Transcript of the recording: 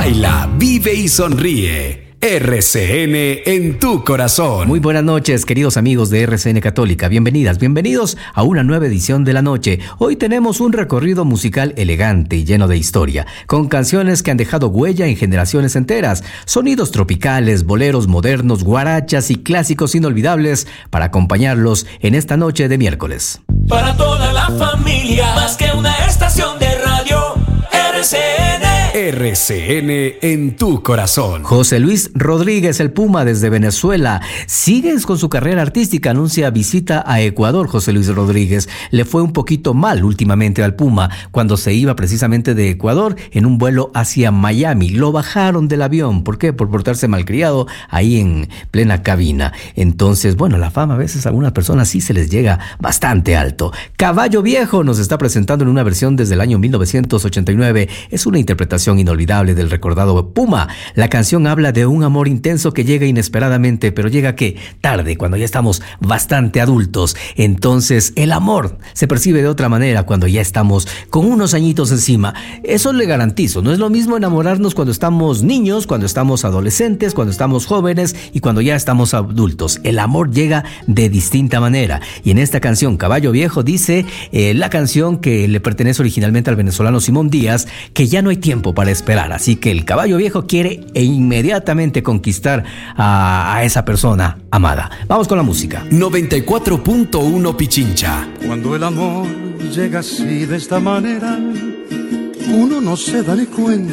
Baila, vive y sonríe. RCN en tu corazón. Muy buenas noches, queridos amigos de RCN Católica. Bienvenidas, bienvenidos a una nueva edición de la noche. Hoy tenemos un recorrido musical elegante y lleno de historia, con canciones que han dejado huella en generaciones enteras, sonidos tropicales, boleros modernos, guarachas y clásicos inolvidables para acompañarlos en esta noche de miércoles. Para toda la familia, más que una estación de radio, RCN. RCN en tu corazón. José Luis Rodríguez, el Puma, desde Venezuela. Sigues con su carrera artística, anuncia visita a Ecuador. José Luis Rodríguez le fue un poquito mal últimamente al Puma cuando se iba precisamente de Ecuador en un vuelo hacia Miami. Lo bajaron del avión. ¿Por qué? Por portarse malcriado ahí en plena cabina. Entonces, bueno, la fama a veces a algunas personas sí se les llega bastante alto. Caballo Viejo nos está presentando en una versión desde el año 1989. Es una interpretación inolvidable del recordado Puma. La canción habla de un amor intenso que llega inesperadamente, pero llega ¿qué? Tarde, cuando ya estamos bastante adultos. Entonces el amor se percibe de otra manera cuando ya estamos con unos añitos encima. Eso le garantizo, no es lo mismo enamorarnos cuando estamos niños, cuando estamos adolescentes, cuando estamos jóvenes y cuando ya estamos adultos. El amor llega de distinta manera. Y en esta canción, Caballo Viejo, dice la canción que le pertenece originalmente al venezolano Simón Díaz, que ya no hay tiempo para esperar, así que el Caballo Viejo quiere inmediatamente conquistar a esa persona amada. Vamos con la música. 94.1 Pichincha. Cuando el amor llega así de esta manera, uno no se da ni cuenta